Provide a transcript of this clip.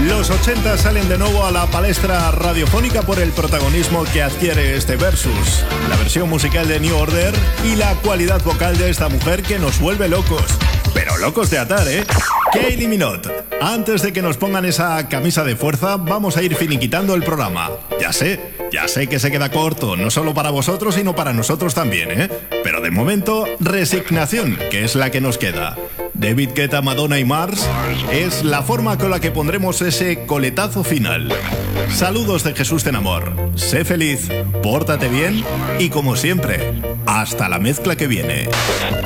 Los 80 salen de nuevo a la palestra radiofónica por el protagonismo que adquiere este versus, la versión musical de New Order y la cualidad vocal de esta mujer que nos vuelve locos. Pero locos de atar, ¿eh? Kylie Minogue. Antes de que nos pongan esa camisa de fuerza, vamos a ir finiquitando el programa. Ya sé que se queda corto, no solo para vosotros, sino para nosotros también, ¿eh? Pero de momento, resignación, que es la que nos queda. David Guetta, Madonna y Mars es la forma con la que pondremos ese coletazo final. Saludos de Jesús Tenamor. Sé feliz, pórtate bien y como siempre, hasta la mezcla que viene.